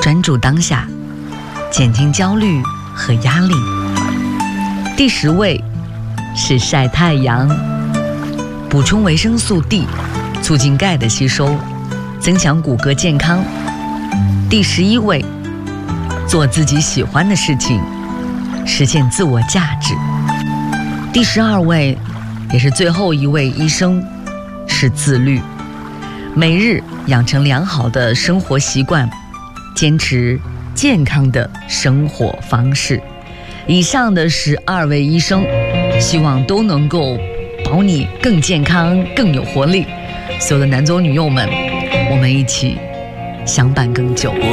专注当下，减轻焦虑和压力。第10位是晒太阳，补充维生素 D， 促进钙的吸收，增强骨骼健康。第11位，做自己喜欢的事情，实现自我价值。第12位，也是最后一位医生，是自律，每日养成良好的生活习惯，坚持健康的生活方式。以上的12位医生，希望都能够保你更健康、更有活力。所有的男左女右们，我们一起相伴更久。